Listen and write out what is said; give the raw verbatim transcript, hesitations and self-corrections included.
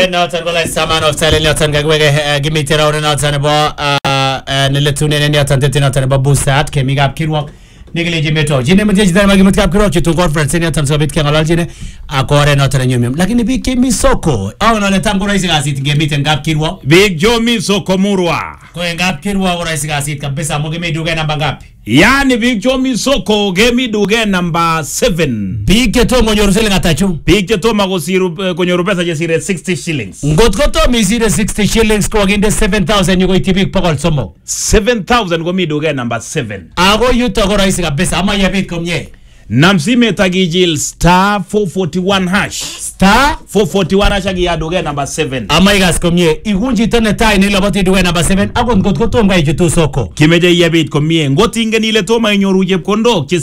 noton ko like saman of style noton kakiweke kimite round noton nebo niletune noton tete noton nebo busat kemikab kirwok nikiliji meto jine mteji dhani magimut kap kirwok chitu conference noton sobit kengalal jine akore noton nyumyum lakini bi kemi soko au na letam ko raisi gasit ngemite ngap kirwok Big Jomi soko murwa ko ngap kirwok ko raisi gasit kabisa mugeme duge namba ngapi yani Big Jomi soko gemi duge namba seven Big keto ngonyoru shilling atachu Big keto magosiru konyoru pesa jesire sixty shillings ngot koto misire sixty shillings ko ginde seven thousand yuko itibik pokol somo seven thousand go mi duge namba seven ako yuto ko raisi kabisa ama yabit komye namsime tagijil star four forty-one hash star four forty-one hash agiya duge namba seven ama igas komye ikunji tone tai ni loboti duge namba seven akon ngot kotom ga ijutu soko kimeje yabit komye ngotingeni ile toma inyoru chepkondok